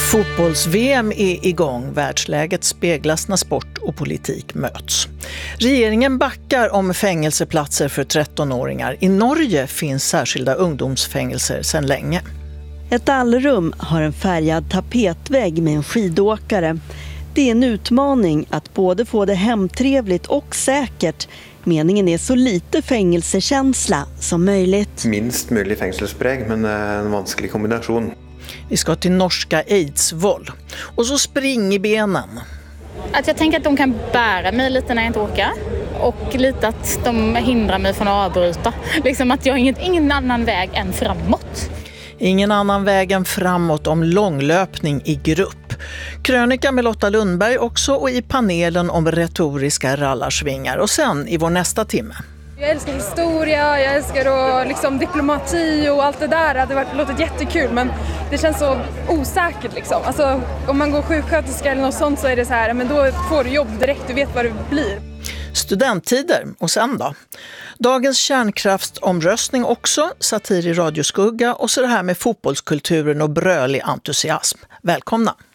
Fotbolls-VM är igång. Världsläget speglas när sport och politik möts. Regeringen backar om fängelseplatser för 13-åringar. I Norge finns särskilda ungdomsfängelser sedan länge. Ett allrum har en färgad tapetvägg med en skidåkare. Det är en utmaning att både få det hemtrevligt och säkert. Meningen är så lite fängelsekänsla som möjligt. Minst möjlig fängelsespreg, men en vansklig kombination. Vi ska till norska Eidsvoll. Och så spring i benen. Att jag tänker att de kan bära mig lite när jag inte åker. Och lite att de hindrar mig från att avbryta. Liksom att jag har ingen annan väg än framåt. Ingen annan väg än framåt om långlöpning i grupp. Krönika med Lotta Lundberg också, och i panelen om retoriska rallarsvingar. Och sen i vår nästa timme. Jag älskar historia, jag älskar diplomati och allt det där. Det låter jättekul, men det känns så osäkert liksom. Alltså, om man går sjuksköterska eller något sånt så är det så här, men då får du jobb direkt, du vet vad det blir. Studenttider, och sen då? Dagens kärnkraftsomröstning också, satir i radioskugga, och så det här med fotbollskulturen och brölig entusiasm. Välkomna!